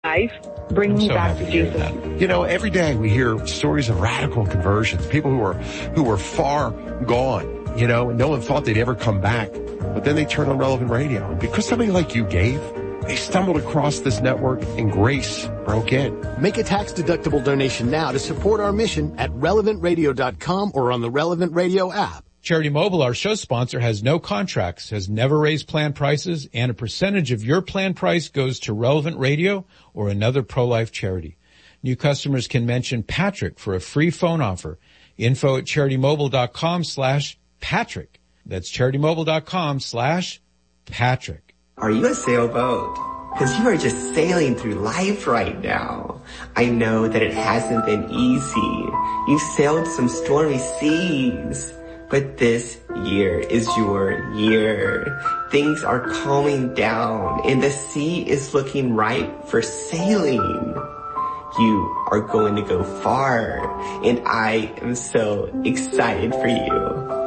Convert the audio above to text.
Life, bring me back to Jesus. You know, every day we hear stories of radical conversions, people who were far gone, you know, and no one thought they'd ever come back. But then they turned on Relevant Radio. And because somebody like you gave, they stumbled across this network and grace broke in. Make a tax-deductible donation now to support our mission at relevantradio.com or on the Relevant Radio app. Charity Mobile, our show sponsor, has no contracts, has never raised plan prices, and a percentage of your plan price goes to Relevant Radio or another pro-life charity. New customers can mention Patrick for a free phone offer. Info at CharityMobile.com/Patrick. That's CharityMobile.com/Patrick. Are you a sailboat? Because you are just sailing through life right now. I know that it hasn't been easy. You've sailed some stormy seas. But this year is your year. Things are calming down and the sea is looking ripe for sailing. You are going to go far and I am so excited for you.